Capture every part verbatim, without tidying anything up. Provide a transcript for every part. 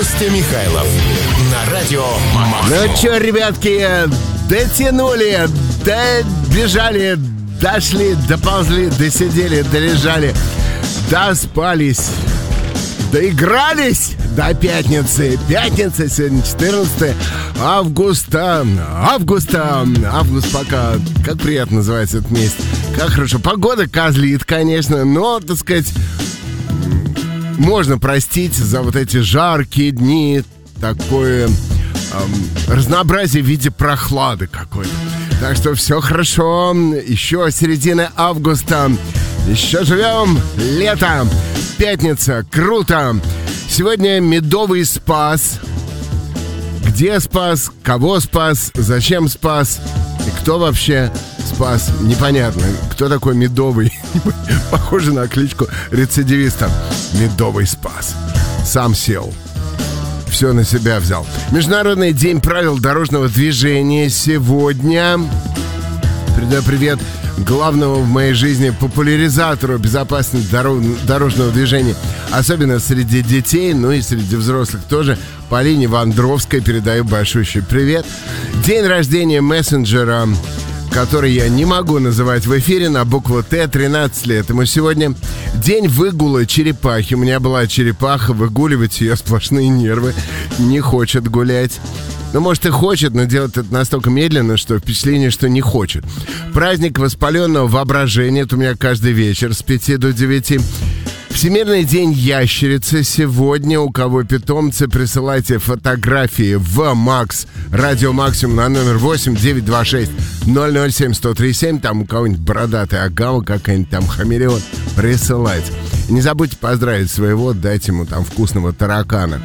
Костя Михайлов на радио Максимум. Ну чё, ребятки, дотянули, добежали, дошли, доползли, досидели, долежали, доспались, доигрались до пятницы. Пятница, сегодня четырнадцатое августа. Августа. Август пока. Как приятно называется этот месяц. Как хорошо. Погода козлит, конечно, но, так сказать, можно простить за вот эти жаркие дни такое эм, разнообразие в виде прохлады какой-то. Так что все хорошо. Еще середина августа. Еще живем. Лето. Пятница. Круто. Сегодня медовый спас. Где спас? Кого спас? Зачем спас? И кто вообще спас? Непонятно. Кто такой медовый? Похоже на кличку рецидивиста. Медовый спас. Сам сел. Все на себя взял. Международный день правил дорожного движения сегодня. Передаю привет главному в моей жизни популяризатору безопасности дорожного движения, особенно среди детей, ну и среди взрослых тоже, Полине Вандровской передаю большущий привет. День рождения мессенджера, который я не могу называть в эфире, на букву Т, тринадцать лет ему сегодня. День выгула черепахи. У меня была черепаха, выгуливать ее сплошные нервы. Не хочет гулять. Ну, может, и хочет, но делает это настолько медленно, что впечатление, что не хочет. Праздник воспаленного воображения. Это у меня каждый вечер с пяти до девяти. Всемирный день ящерицы сегодня. У кого питомцы, присылайте фотографии в Макс Радио Максимум на номер восемь девятьсот двадцать шесть ноль ноль семь сто тридцать семь. Там у кого-нибудь бородатый агава, какая-нибудь там хамелеон. Присылайте. И не забудьте поздравить своего, дать ему там вкусного таракана.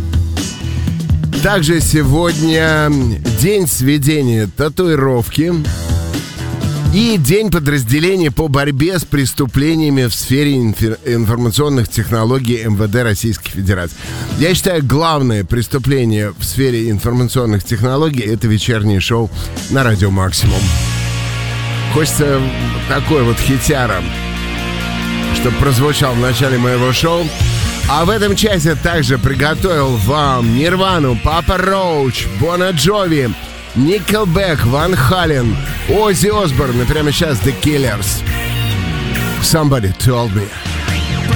Также сегодня день сведения татуировки и день подразделения по борьбе с преступлениями в сфере инфер- информационных технологий эм вэ дэ Российской Федерации. Я считаю, главное преступление в сфере информационных технологий — это вечернее шоу на Радио Максимум. Хочется такой вот хитяра, чтобы прозвучал в начале моего шоу. А в этом часе также приготовил вам Нирвану, Папа Роуч, Бона Джови, Никелбэк, Ван Хален, Оззи Осборн и прямо сейчас The Killers. Somebody told me.